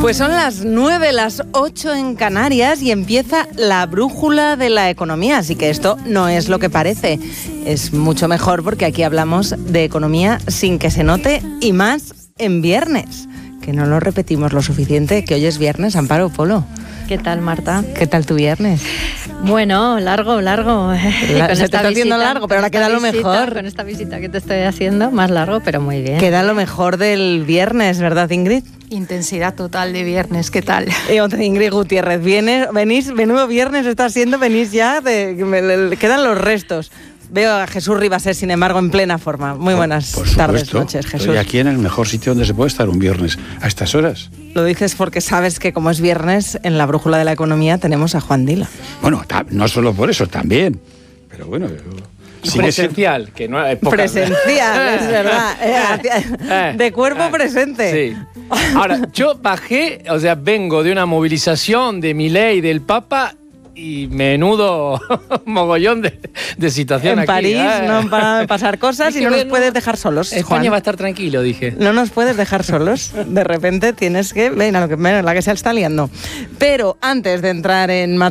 Pues son las 9, las 8 en Canarias y empieza la brújula de la economía, así que esto no es lo que parece. Es mucho mejor porque aquí hablamos de economía sin que se note y más en viernes, que no lo repetimos lo suficiente, que hoy es viernes. Amparo Polo. ¿Qué tal, Marta? ¿Qué tal tu viernes? Bueno, largo. Se te está haciendo largo, pero ahora queda lo mejor. Con esta visita que te estoy haciendo, más largo, pero muy bien. Queda lo mejor del viernes, ¿verdad, Ingrid? Intensidad total de viernes, ¿qué tal? Ingrid Gutiérrez, venís, menudo viernes está siendo, venís ya, quedan los restos. Veo a Jesús Ribasés, sin embargo, en plena forma. Muy buenas tardes, noches, Jesús. Estoy aquí en el mejor sitio donde se puede estar un viernes, a estas horas. Lo dices porque sabes que como es viernes, en la brújula de la economía tenemos a Juan Dila. Bueno, no solo por eso, también. Pero bueno... Presencial, que no hay poca... Presencial, es verdad. De cuerpo presente. Sí. Ahora, yo bajé, vengo de una movilización de Milei, del Papa, y menudo mogollón de situación en aquí. París no van a pasar cosas y no nos puedes dejar solos, España Juan. va a estar tranquilo, dije. No nos puedes dejar solos. De repente tienes que... la que se está liando. Pero antes de entrar en materia...